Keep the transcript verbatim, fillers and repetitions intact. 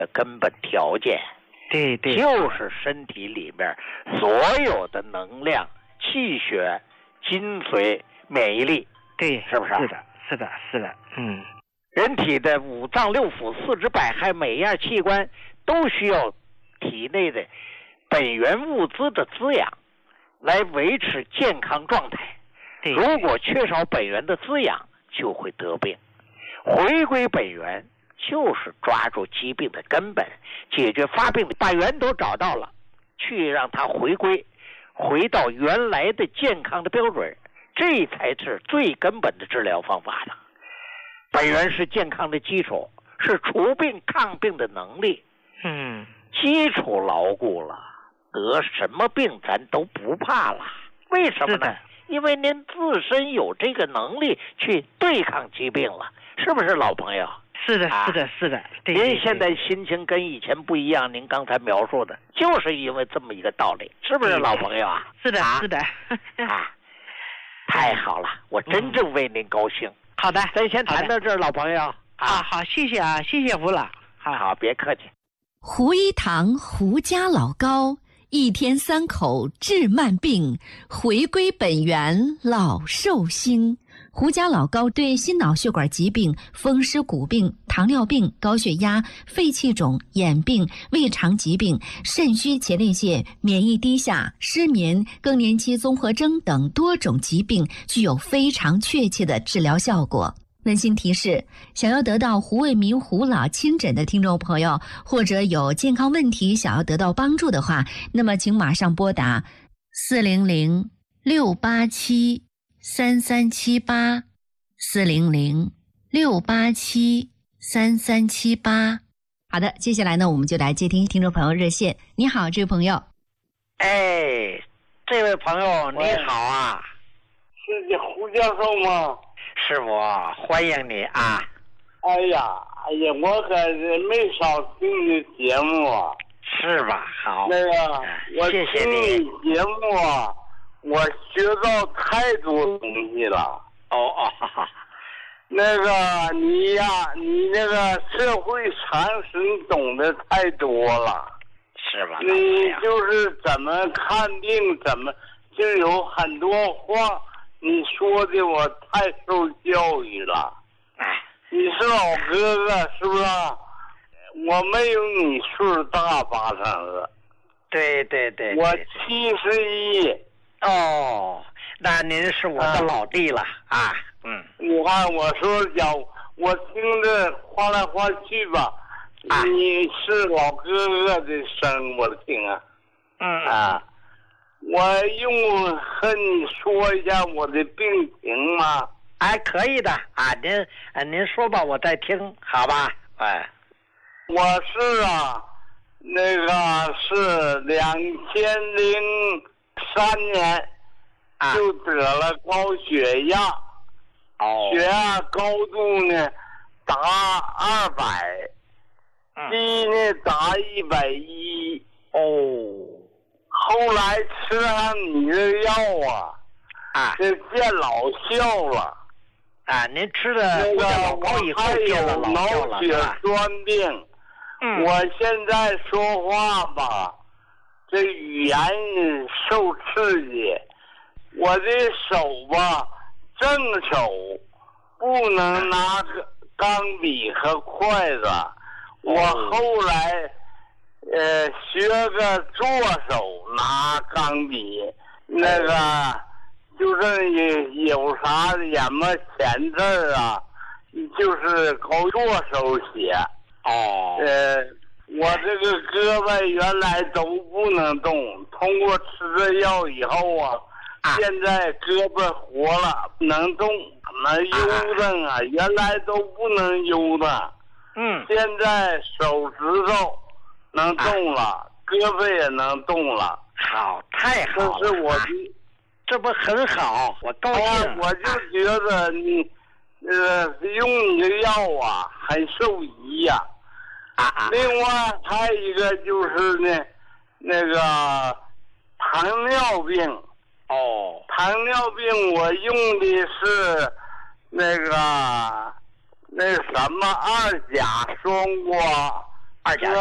的根本条件。 对对， 就是身体里面所有的能量、气血、精髓、免疫力， 对， 是不是？ 是的，是的，是的，嗯。 人体的五脏六腑、四肢百骸，每样器官都需要体内的本源物资的滋养，来维持健康状态。 对， 如果缺少本源的滋养，就会得病。回归本源，就是抓住疾病的根本，解决发病的，把源头找到了，去让它回归，回到原来的健康的标准，这才是最根本的治疗方法的。本源是健康的基础，是除病抗病的能力。 嗯， 基础牢固了，得什么病咱都不怕了。为什么呢？因为您自身有这个能力去对抗疾病了，是不是老朋友？ 是的，是的，是的。对， 您现在心情跟以前不一样，您刚才描述的，就是因为这么一个道理，是不是老朋友啊？ 是的，是的。 啊，太好了，我真正为您高兴。 好的， 咱先谈到这儿，老朋友。 啊，好，谢谢啊，谢谢吴老。 好，好，别客气。 胡一堂胡家老高，一天三口治慢病，回归本源老寿星。胡家老高对心脑血管疾病、风湿骨病、糖尿病、高血压、肺气肿、眼病、胃肠疾病、肾虚前列腺、免疫低下、失眠、更年期综合征等多种疾病具有非常确切的治疗效果。温馨提示：想要得到胡卫民胡老亲诊的听众朋友，或者有健康问题想要得到帮助的话，那么请马上拨打四零零六八七三三七八四零零六八七三三七八。好的，接下来呢，我们就来接听听众朋友热线。你好，这位朋友。 哎，这位朋友你好啊， 是你胡教授吗？ 是我，欢迎你啊！ 哎呀，哎呀，我可是没少听你节目啊。 是吧？好， 那个，我谢谢听你你节目啊，我学到太多东西了。 哦哦，哈哈。 那个你呀，你那个社会常识你懂得太多了， 是吧？ 你就是怎么看病，怎么就有很多话。你说的我太受教育了， 哎， 你是老哥哥是不是？我没有你岁大八成了。 对对对， 我七十一。 哦，那您是我的老弟了啊。啊嗯， 你看我说讲，我听着话来话去吧，啊、你是老哥哥的声，我听啊。 嗯啊。我用和你说一下我的病情吗？ 哎，可以的啊，您啊您说吧，我在听，好吧？哎， 我是啊，那个是两千零三年就得了高血压， 哦， 血压高度呢达二百，低呢达一百一， 哦。 后来吃上你的药啊， 啊， 这见老效了。 啊，您吃的那个我还有脑血栓病， 嗯， 我现在说话吧，这语言受刺激，我的手吧，正手不能拿钢笔和筷子，我后来。呃，学个左手拿钢笔，那个就是有有啥什么签字啊，就是靠左手写。 哦。 呃，我这个胳膊原来都不能动，通过吃这药以后啊，啊现在胳膊活了，能动，能悠荡啊，原来都不能悠荡。 嗯。 现在手指头。能动了，啊、胳膊也能动了， 好，太好了！ 这是我的，啊、 这不很好，我高兴。 啊、我就觉得你，呃，用你的药啊，很受益呀、 啊。啊另外还有一个就是呢，那个糖尿病。 哦。 糖尿病我用的是那个那什么二甲双胍。 二加